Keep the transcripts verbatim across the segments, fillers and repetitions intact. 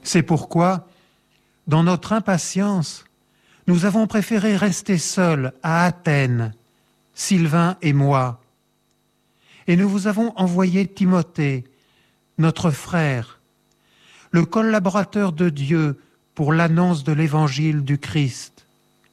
C'est pourquoi, dans notre impatience, nous avons préféré rester seuls à Athènes, Sylvain et moi, et nous vous avons envoyé Timothée, notre frère, le collaborateur de Dieu pour l'annonce de l'évangile du Christ.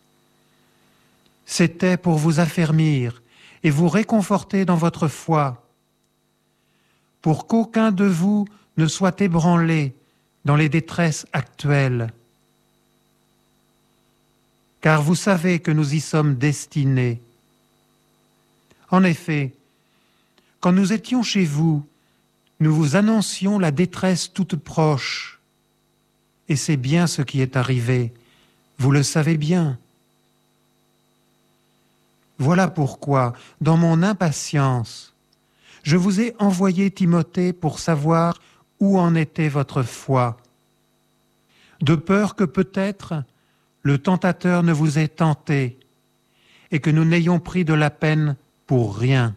C'était pour vous affermir et vous réconforter dans votre foi, pour qu'aucun de vous ne soit ébranlé dans les détresses actuelles. Car vous savez que nous y sommes destinés. En effet, quand nous étions chez vous, nous vous annoncions la détresse toute proche. Et c'est bien ce qui est arrivé, vous le savez bien. Voilà pourquoi, dans mon impatience, je vous ai envoyé Timothée pour savoir où en était votre foi, de peur que peut-être le tentateur ne vous ait tenté et que nous n'ayons pris de la peine pour rien.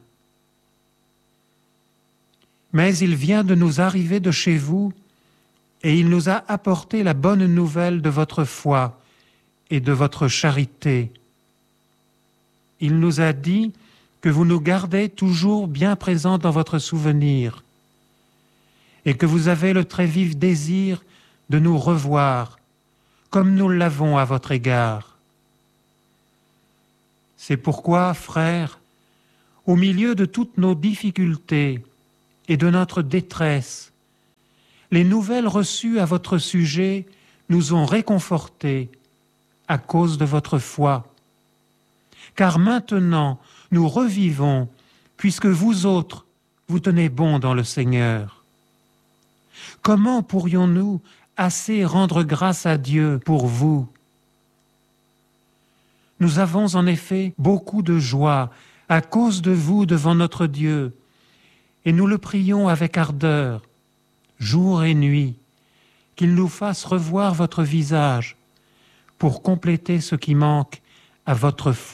Mais il vient de nous arriver de chez vous et il nous a apporté la bonne nouvelle de votre foi et de votre charité. Il nous a dit que vous nous gardez toujours bien présents dans votre souvenir et que vous avez le très vif désir de nous revoir, comme nous l'avons à votre égard. C'est pourquoi, frères, au milieu de toutes nos difficultés et de notre détresse, les nouvelles reçues à votre sujet nous ont réconfortés à cause de votre foi. Car maintenant, nous revivons, puisque vous autres, vous tenez bon dans le Seigneur. Comment pourrions-nous assez rendre grâce à Dieu pour vous? Nous avons en effet beaucoup de joie à cause de vous devant notre Dieu, et nous le prions avec ardeur, jour et nuit, qu'il nous fasse revoir votre visage pour compléter ce qui manque à votre foi.